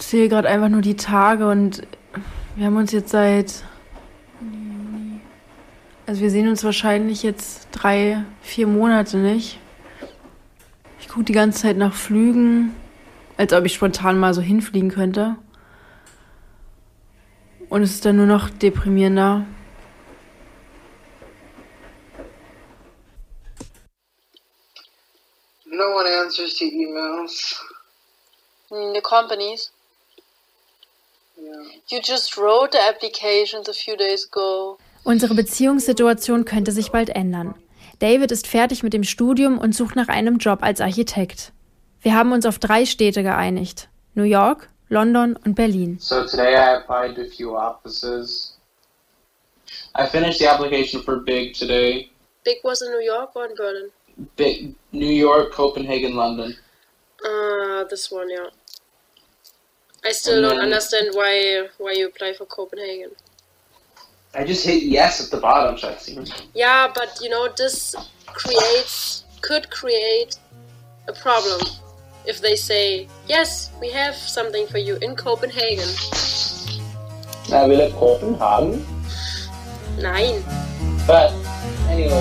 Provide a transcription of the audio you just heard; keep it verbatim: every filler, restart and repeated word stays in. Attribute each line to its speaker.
Speaker 1: zähle gerade einfach nur die Tage und wir haben uns jetzt seit... Also wir sehen uns wahrscheinlich jetzt drei, vier Monate nicht. Ich gucke die ganze Zeit nach Flügen, als ob ich spontan mal so hinfliegen könnte. Und es ist dann nur noch deprimierender.
Speaker 2: No one answers to emails.
Speaker 3: In the companies?
Speaker 2: Yeah.
Speaker 3: You just wrote the applications a few days ago.
Speaker 4: Unsere Beziehungssituation könnte sich bald ändern. David ist fertig mit dem Studium und sucht nach einem Job als Architekt. Wir haben uns auf drei Städte geeinigt: New York, London und Berlin.
Speaker 2: So today I applied to a few offices. I finished the application for Big today.
Speaker 3: Big was in New York or in Berlin?
Speaker 2: Big, New York, Copenhagen, London.
Speaker 3: Ah, uh, this one, yeah. I still
Speaker 2: And
Speaker 3: don't
Speaker 2: then-
Speaker 3: understand why why you apply for Copenhagen.
Speaker 2: I just hit yes at the bottom, Shetty.
Speaker 3: Yeah, but you know, this creates, could create a problem if they say, yes, we have something for you in Copenhagen.
Speaker 2: I will at Copenhagen.
Speaker 3: Nein.
Speaker 2: But anyway.